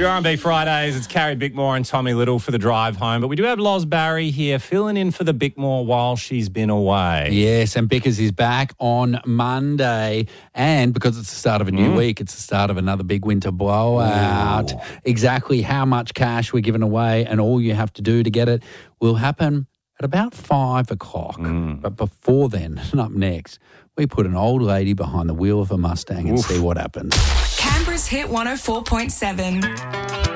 Your R&B Fridays, it's Carrie Bickmore and Tommy Little for the drive home. But we do have Loz Barry here filling in for the Bickmore while she's been away. Yes, and Bickers is back on Monday. And because it's the start of a new week, it's the start of another big winter blowout. Ooh. Exactly how much cash we're giving away and all you have to do to get it will happen at about 5 o'clock. But before then, and up next, we put an old lady behind the wheel of a Mustang and see what happens. Canberra's Hit 104.7.